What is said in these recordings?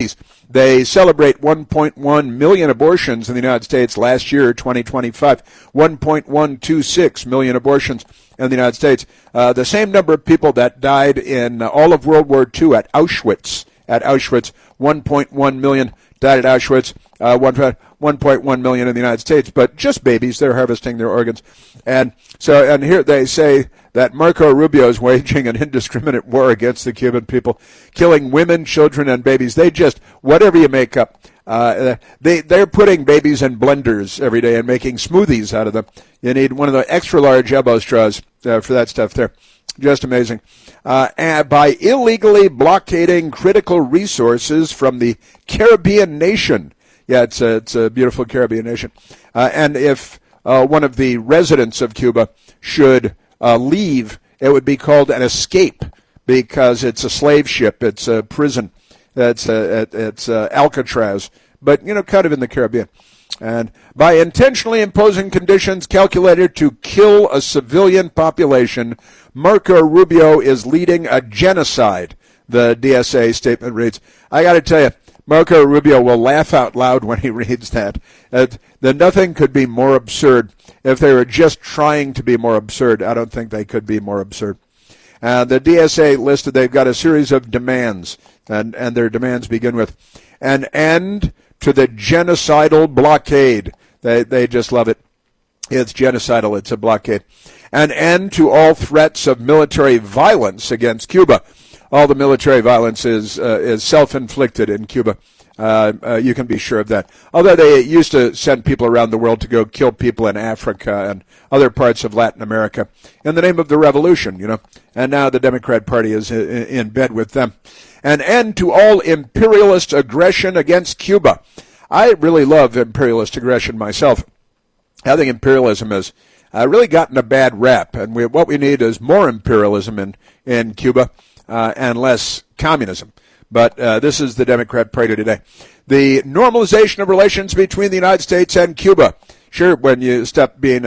babies. They celebrate 1.1 million abortions in the United States last year, 2025. 1.126 million abortions in the United States. The same number of people that died in all of World War II at Auschwitz. 1.1 million died at Auschwitz. 1.1 million in the United States, but just babies. They're harvesting their organs. And here they say that Marco Rubio is waging an indiscriminate war against the Cuban people, killing women, children, and babies. They just, whatever you make up, they're putting babies in blenders every day and making smoothies out of them. You need one of the extra large elbow straws for that stuff there. Just amazing. And by illegally blockading critical resources from the Caribbean nation. Yeah, it's a beautiful Caribbean nation. And if one of the residents of Cuba should leave, it would be called an escape because it's a slave ship. It's a prison. It's Alcatraz, but, kind of in the Caribbean. And by intentionally imposing conditions calculated to kill a civilian population, Marco Rubio is leading a genocide, the DSA statement reads. I got to tell you, Marco Rubio will laugh out loud when he reads that. That nothing could be more absurd. If they were just trying to be more absurd, I don't think they could be more absurd. The DSA listed they've got a series of demands, and their demands begin with an end to the genocidal blockade. They just love it. It's genocidal. It's a blockade. An end to all threats of military violence against Cuba. All the military violence is self-inflicted in Cuba. You can be sure of that. Although they used to send people around the world to go kill people in Africa and other parts of Latin America in the name of the revolution, And now the Democrat Party is in bed with them. An end to all imperialist aggression against Cuba. I really love imperialist aggression myself. I think imperialism has really gotten a bad rap, and what we need is more imperialism in Cuba and less communism. But this is the Democrat Party today. The normalization of relations between the United States and Cuba. Sure, when you stop being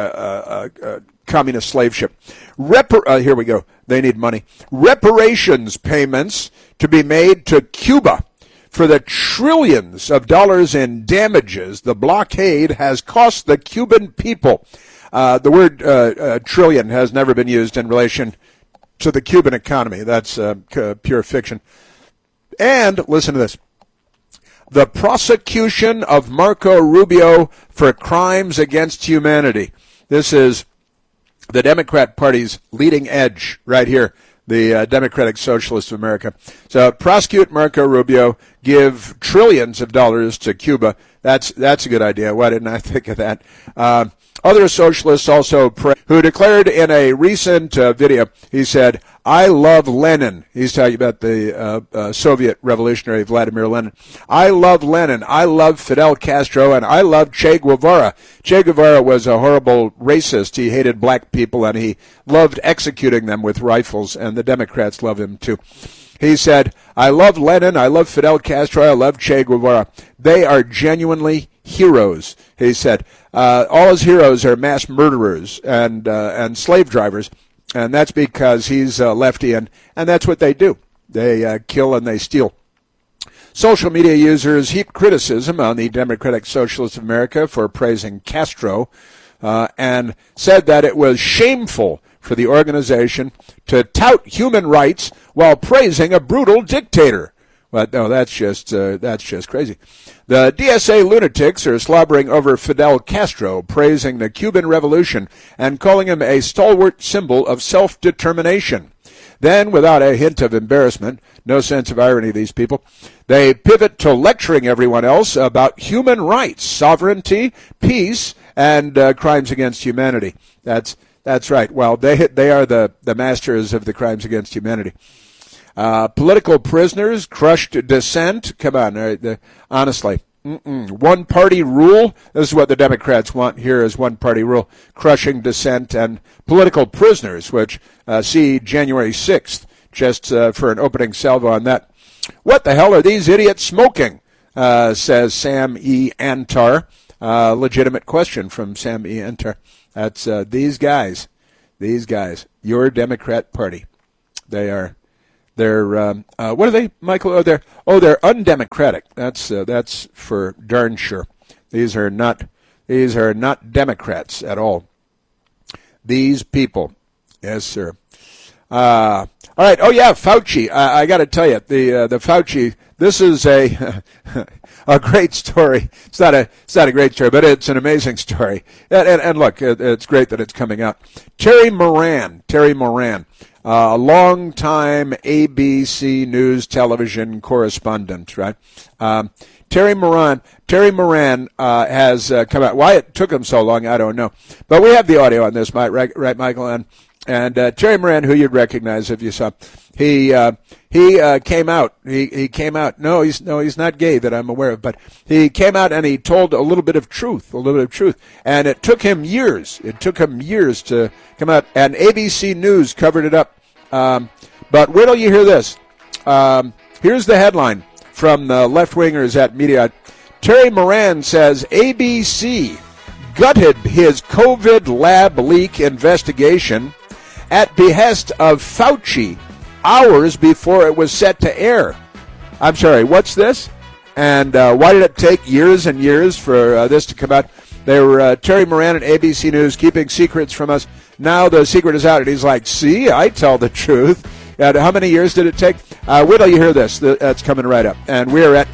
a communist slave ship. Here we go. They need money. Reparations payments to be made to Cuba for the trillions of dollars in damages the blockade has cost the Cuban people. The word trillion has never been used in relation to the Cuban economy. That's pure fiction. And listen to this. The prosecution of Marco Rubio for crimes against humanity. This is the Democrat Party's leading edge right here, the Democratic Socialists of America. So prosecute Marco Rubio, give trillions of dollars to Cuba. That's a good idea. Why didn't I think of that? Other socialists also who declared in a recent video, he said, I love Lenin. He's talking about the Soviet revolutionary Vladimir Lenin. I love Lenin. I love Fidel Castro, and I love Che Guevara. Che Guevara was a horrible racist. He hated black people, and he loved executing them with rifles, and the Democrats love him too. He said, I love Lenin, I love Fidel Castro, I love Che Guevara. They are genuinely heroes, he said. All his heroes are mass murderers and slave drivers, and that's because he's a lefty, and that's what they do. They kill and they steal. Social media users heaped criticism on the Democratic Socialists of America for praising Castro and said that it was shameful for the organization to tout human rights while praising a brutal dictator. But no, that's just crazy. The DSA lunatics are slobbering over Fidel Castro, praising the Cuban Revolution and calling him a stalwart symbol of self-determination. Then, without a hint of embarrassment, no sense of irony, these people, they pivot to lecturing everyone else about human rights, sovereignty, peace, and crimes against humanity. That's right. Well, they are the masters of the crimes against humanity. Political prisoners, crushed dissent. Come on, honestly. One-party rule. This is what the Democrats want here is one-party rule. Crushing dissent and political prisoners, which see January 6th, just for an opening salvo on that. What the hell are these idiots smoking? Says Sam E. Antar. Legitimate question from Sam E. Antar. That's these guys, your Democrat Party. They They're what are they, Michael? They're undemocratic. That's for darn sure. These are not Democrats at all. These people, yes, sir. All right. Oh yeah, Fauci. I got to tell you, the Fauci. This is a great story. It's not a great story, but it's an amazing story. And look, it's great that it's coming out. Terry Moran, a long-time ABC News television correspondent, right? Terry Moran has come out. Why it took him so long, I don't know. But we have the audio on this, right, Michael? And Terry Moran, who you'd recognize if you saw, he came out. He came out. No, he's not gay that I'm aware of, but he came out and he told a little bit of truth. And it took him years. To come out. And ABC News covered it up. But wait till you hear this. Here's the headline from the left-wingers at Media. Terry Moran says ABC gutted his COVID lab leak investigation at behest of Fauci hours before it was set to air. I'm sorry, what's this? And why did it take years and years for this to come out? They were Terry Moran and ABC News keeping secrets from us. Now the secret is out, and he's like, see, I tell the truth. And how many years did it take? Wait till you hear this. That's coming right up. And we're at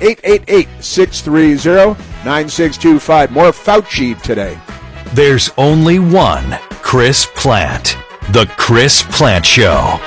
888-630-9625. More Fauci today. There's only one Chris Plante. The Chris Plante Show.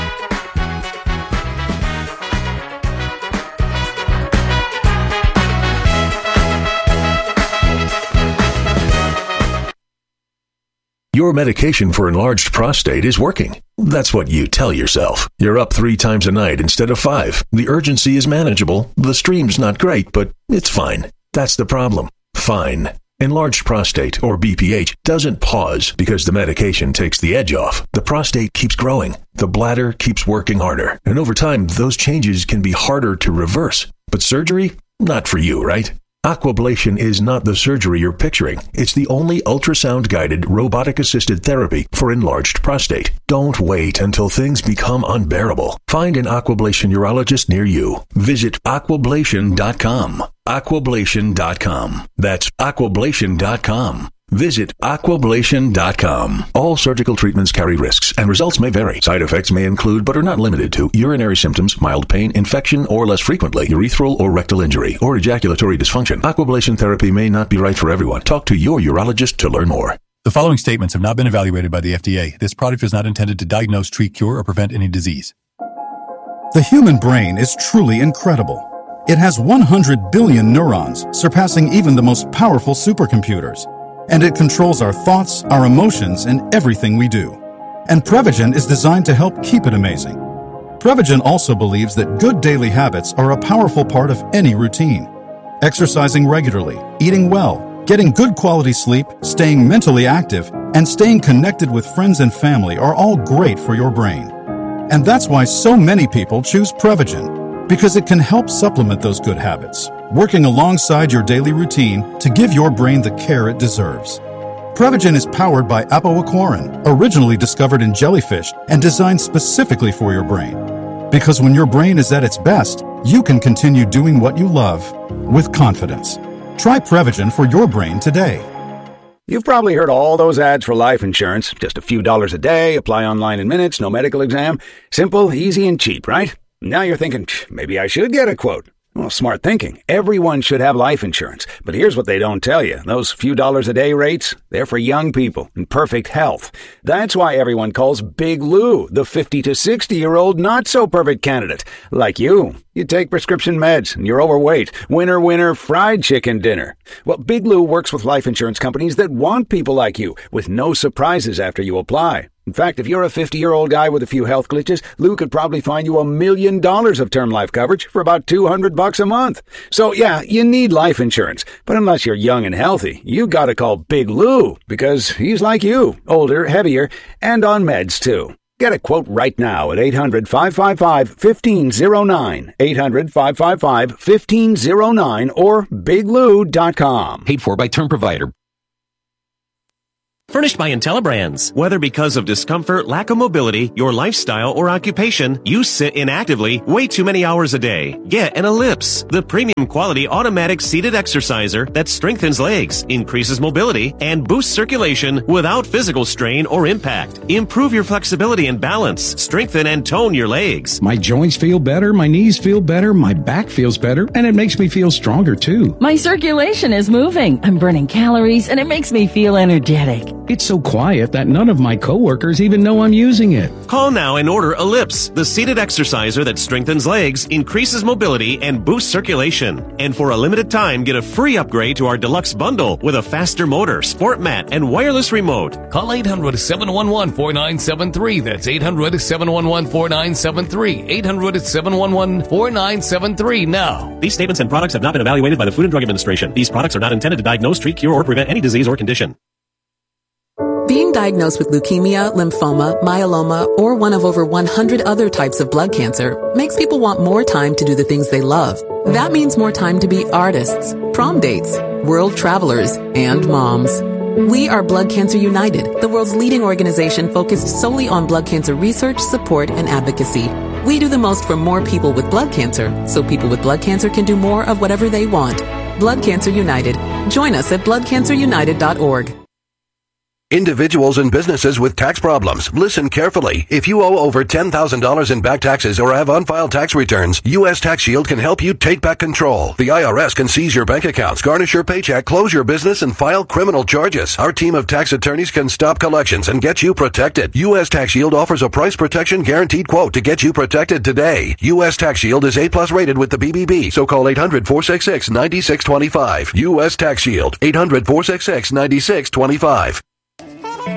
Your medication for enlarged prostate is working. That's what you tell yourself. You're up 3 times a night instead of 5. The urgency is manageable. The stream's not great, but it's fine. That's the problem. Fine. Enlarged prostate, or BPH, doesn't pause because the medication takes the edge off. The prostate keeps growing. The bladder keeps working harder. And over time, those changes can be harder to reverse. But surgery? Not for you, right? Aquablation is not the surgery you're picturing. It's the only ultrasound-guided, robotic-assisted therapy for enlarged prostate. Don't wait until things become unbearable. Find an Aquablation urologist near you. Visit aquablation.com. Aquablation.com. That's aquablation.com. Visit aquablation.com. All surgical treatments carry risks, and results may vary. Side effects may include, but are not limited to, urinary symptoms, mild pain, infection, or less frequently, urethral or rectal injury, or ejaculatory dysfunction. Aquablation therapy may not be right for everyone. Talk to your urologist to learn more. The following statements have not been evaluated by the FDA. This product is not intended to diagnose, treat, cure, or prevent any disease. The human brain is truly incredible. It has 100 billion neurons, surpassing even the most powerful supercomputers. And it controls our thoughts, our emotions, and everything we do. And Prevagen is designed to help keep it amazing. Prevagen also believes that good daily habits are a powerful part of any routine. Exercising regularly, eating well, getting good quality sleep, staying mentally active, and staying connected with friends and family are all great for your brain. And that's why so many people choose Prevagen, because it can help supplement those good habits, working alongside your daily routine to give your brain the care it deserves. Prevagen is powered by apoaquarin, originally discovered in jellyfish and designed specifically for your brain. Because when your brain is at its best, you can continue doing what you love with confidence. Try Prevagen for your brain today. You've probably heard all those ads for life insurance. Just a few dollars a day, apply online in minutes, no medical exam. Simple, easy, and cheap, right? Now you're thinking, maybe I should get a quote. Well, smart thinking. Everyone should have life insurance. But here's what they don't tell you. Those few dollars a day rates, they're for young people in perfect health. That's why everyone calls Big Lou the 50 to 60-year-old not-so-perfect candidate. Like you. You take prescription meds and you're overweight. Winner, winner, fried chicken dinner. Well, Big Lou works with life insurance companies that want people like you, with no surprises after you apply. In fact, if you're a 50-year-old guy with a few health glitches, Lou could probably find you $1 million of term life coverage for about $200 a month. So yeah, you need life insurance. But unless you're young and healthy, you gotta call Big Lou, because he's like you, older, heavier, and on meds too. Get a quote right now at 800-555-1509, 800-555-1509, or biglou.com. Paid for by term provider. Furnished by IntelliBrands. Whether because of discomfort, lack of mobility, your lifestyle, or occupation, you sit inactively way too many hours a day. Get an Ellipse, the premium quality automatic seated exerciser that strengthens legs, increases mobility, and boosts circulation without physical strain or impact. Improve your flexibility and balance. Strengthen and tone your legs. My joints feel better, my knees feel better, my back feels better, and it makes me feel stronger too. My circulation is moving. I'm burning calories, and it makes me feel energetic. It's so quiet that none of my coworkers even know I'm using it. Call now and order Ellipse, the seated exerciser that strengthens legs, increases mobility, and boosts circulation. And for a limited time, get a free upgrade to our deluxe bundle with a faster motor, sport mat, and wireless remote. Call 800-711-4973. That's 800-711-4973. 800-711-4973 now. These statements and products have not been evaluated by the Food and Drug Administration. These products are not intended to diagnose, treat, cure, or prevent any disease or condition. Being diagnosed with leukemia, lymphoma, myeloma, or one of over 100 other types of blood cancer makes people want more time to do the things they love. That means more time to be artists, prom dates, world travelers, and moms. We are Blood Cancer United, the world's leading organization focused solely on blood cancer research, support, and advocacy. We do the most for more people with blood cancer, so people with blood cancer can do more of whatever they want. Blood Cancer United. Join us at bloodcancerunited.org. Individuals and businesses with tax problems, listen carefully. If you owe over $10,000 in back taxes or have unfiled tax returns, U.S. Tax Shield can help you take back control. The IRS can seize your bank accounts, garnish your paycheck, close your business, and file criminal charges. Our team of tax attorneys can stop collections and get you protected. U.S. Tax Shield offers a price protection guaranteed quote to get you protected today. U.S. Tax Shield is A+ rated with the BBB, so call 800-466-9625. U.S. Tax Shield, 800-466-9625.